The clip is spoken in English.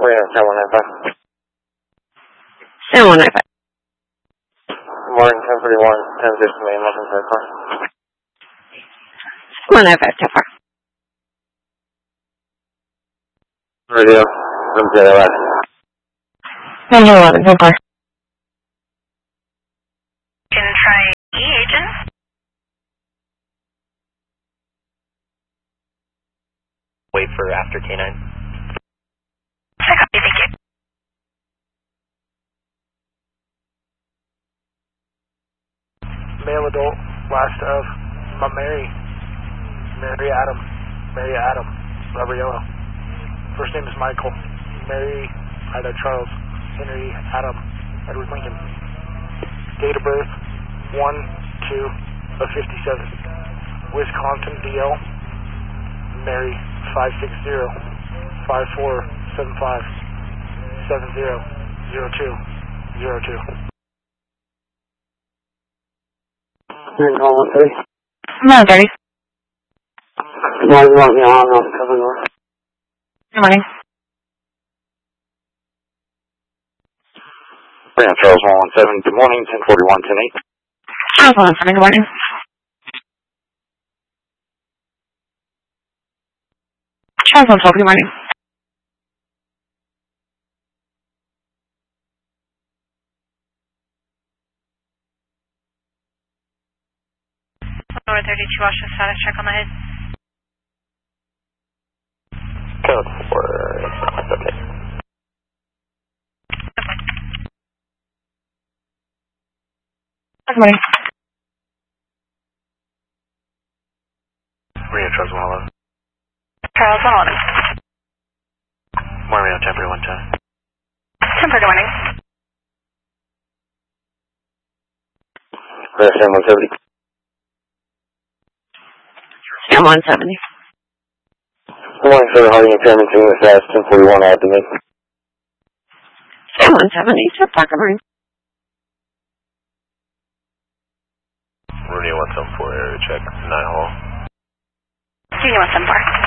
We're going to 7195. 7195. Morning, 1031, 1060 main, welcome to the car. 195, so far. Radio, I'm to the left. 111, so far. Can try E-Agent. Wait for after K9. I copy, thank you. Male adult, last of Mary Adam, Robert Yellow. First name is Michael. Mary, Ida Charles, Henry Adam, Edward Lincoln. Date of birth, 1/2 of 57. Wisconsin, DL. Mary, 560-545-75-700202. 130. 130. Good morning, you want me on cover north? Good morning. Brand Charles 117, good morning, 1041, 108. Charles 117, good morning. Charles 112, good morning. Lower 32, Washington status check on the head. Code 4, it's okay. Good morning. Rio Charles 111. Charles 111. More Rio, temporary 110. Temper, good morning. We're 170. 170. Good morning, sir, Harding impairment to English Ave, 1041 abdomen. 170, so far, good morning. Radio 174, area check, 9 hole. Junior 174.